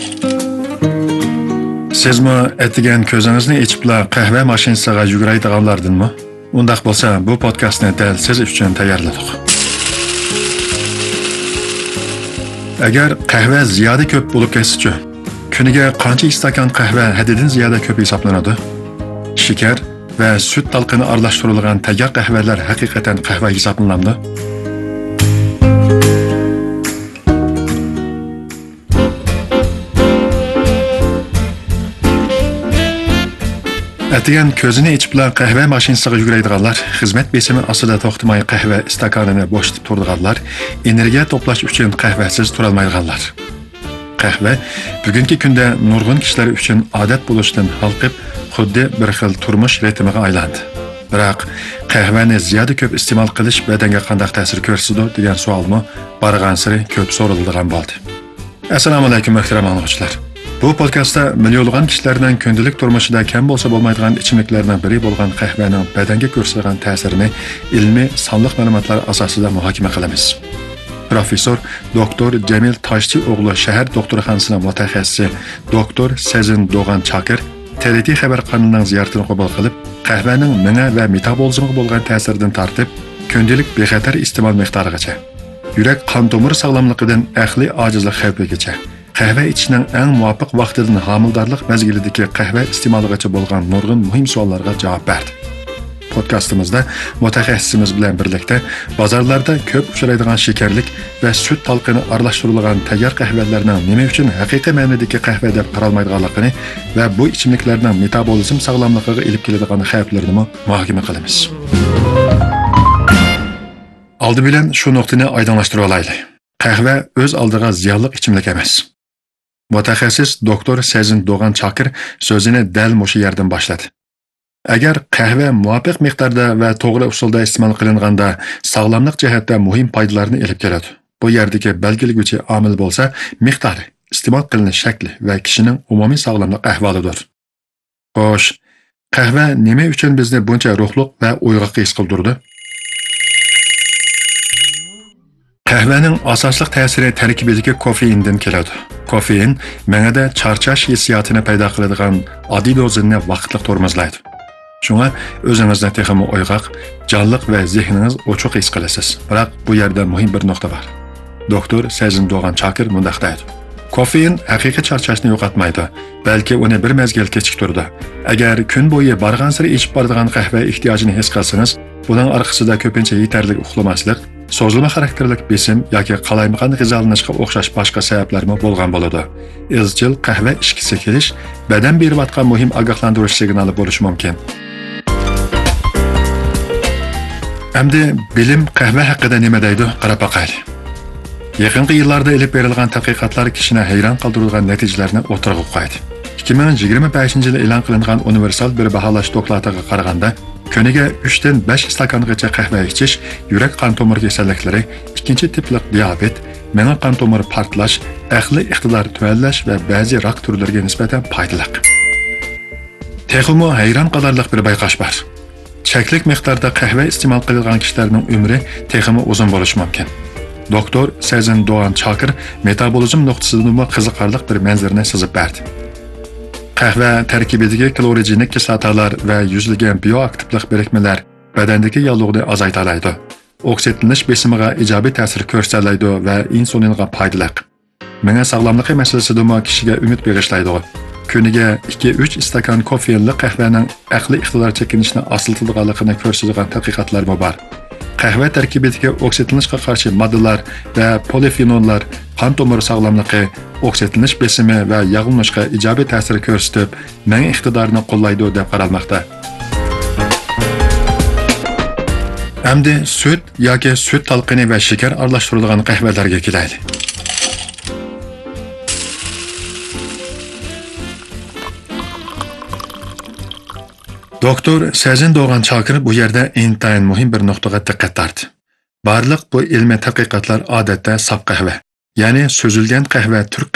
Sizmi etigan ko'zingizni ichibla qahva mashinasiga yuguraydiganlardinmi? Undaq bo'lsa, bu podkastni dal siz uchun tayyorladik. Agar qahva ziyoda ko'p bo'lib ketsa-chi, kuniga qancha stakan qahva haddidan ziyoda ko'p hisoblanadi? Shakar va sut talqini aralashtirilgan tayyor qahvalar haqiqatan qahva hisoblanadi? Atigan ko'zini ichibla qahva mashinasiga yuguraydiganlar, xizmat besimi ostida to'xtamay qahva stakanini bo'shatib turadiganlar, energiya to'plash uchun qahvasiz tura olmaydiganlar. Qahva bugungi kunda nurg'un kishilar uchun odat bo'lishdan xalqib, xuddi bir xil turmush ritmiga aylandi. Biroq qahvani ziyoda ko'p iste'mol qilish badanga qanday ta'sir ko'rsatadi degan savolmi borgan sari ko'p so'raladigan bo'ldi. Assalomu alaykum muhtaram o'quvchilar. Bu podkastda millionlagan kishilarning kundalik turmushida kam bo'lsa bo'lmaydigan ichimliklardan biri bo'lgan qahvaning badanga ko'rsatgan ta'sirini ilmiy sonliq ma'lumotlar asosida muhokama qilamiz. Professor Dr. Jamil Toshchi o'g'li shahar doktorxonasining mutaxassisi Dr. Sezin Doğan Chakir TRT xabar kanalining ziyoratini qabul qilib, qahvaning miya va metabolizmga bo'lgan ta'siridan tortib, kundalik bexatar iste'mol miqdorigacha, yurak qon tomir sog'lomligidan aqliy ojizlik xavfigacha, qahva ichishning eng muvofiq vaqtidan homildorlik mazgilidagi qahva iste'moligacha bo'lgan nurg'un muhim savollarga javob berdi. Podkastimizda mutaxassisimiz bilan birlikda bozorlarda ko'p uchraydigan shakarlik va sut talqini aralashtirilgan tayyor qahvalarning nima uchun haqiqiy ma'nodagi qahva deb qaralmaydiganligini va bu ichimliklarning metabolizm sog'lomligiga olib keladigan xavflarini muhokama qilamiz. Oldi bilan shu nuqtani oydinlashtirib olaylik. Qahva o'z oldiga ziyonli ichimlik emas. Mutaxassis Dr. Sezin Doğan Chakir so'zini dal mushu yerdan boshladi. Agar qahva muvofiq miqdorda va to'g'ri usulda iste'mol qilinganda sog'lomlik jihatdan muhim foydalarni olib keladi. Bu yerdagi belgilaguvchi omil bo'lsa, miqdori, iste'mol qilinish shakli va kishining umumiy sog'lomlik ahvolidir. Xo'sh, qahva nima uchun bizni buncha ruhliq va uyg'oq his qildirdi? Qahvaning asosli ta'siri tarkibidagi kofeindan keladi. Kofein miyada charchash hissiyotini paydo qiladigan adidozinni vaqtli tormozlaydi. Shunga o'zingizni texmi uyg'oq, jonliq va zehningiz ochiq his qilasiz. Biroq bu yerda muhim bir nuqta bor. Doktor Sezin Doğan Chakir mundaq deydi. Kofein haqiqiy charchashni yo'qotmaydi, balki uni bir mezgil kechiktiradi. Agar kun bo'yi borgan sari ichib boradigan qahva ehtiyojini his qilsangiz, buning orqasida ko'pincha yetarli uxlamaslik, so'zlama xarakterlik besim yoki qalaymagan g'izolanishga o'xshash boshqa sabablarmi bo'lgan bo'ladi. Izchil qahva ichgisi kelish badan berayotgan muhim ogohlantirish signali bo'lishi mumkin. Endi bilim qahva haqida nima deydi? Qarab boqaylik. Yaqinqi yillarda olib berilgan tadqiqotlar kishini hayron qoldiradigan natijalarni o'tirg'ib qo'ydi. 2025-yilda e'lon qilingan universal bir baholash doklatiga qaraganda, kuniga 3 dan 5 stakangacha qahva ichish yurak qon tomir kasalliklari, ikkinchi tipli diabet, miya qon tomiri portlash, aqliy iqtidor tuvallash va ba'zi rak turlariga nisbatan foydali. Texmo hayron qolarlik bir bayqash bor. Cheklik miqdorda qahva iste'mol qilgan kishilarning umri texmo uzun bo'lishi mumkin. Doktor Sezin Doğan Chakir metabolizm nuqtasidan qiziqarli bir manzarani chizib berdi. Qahva tarkibidagi klorogenik kislotalar va yuzlagan bioaktivlik birikmalar badandagi yog'liqni azaytiradi. Oksidlanish besimiga ijobiy ta'sir ko'rsatadi va insulinga foydali. Miya sog'lomligi masalasida kishiga umid berishlaydi. Kuniga 2-3 stakan kofeinli qahvaning aqliy iqtidor chekinishni asıltılganligini ko'rsatadigan tadqiqotlar bor. Qahva tarkibidagi oksidlanishga qarshi moddalar va polifenollar qon tomiri sog'lomligi, oksidlanish besimi va yog'lanishga ijobiy ta'sir ko'rsatib, miya iqtidorini qo'llaydi deb qaralmoqda. Endi sut yoki sut talqini va shakar aralashtirilgan qahvalarga kelaylik. Doktor Sezin Doğan Chakir bu yerda intayin muhim bir nuqtaga diqqat tortdi. Barliq bu ilmiy tadqiqotlar odatda saf qahva, ya'ni so'zilgan qahva turk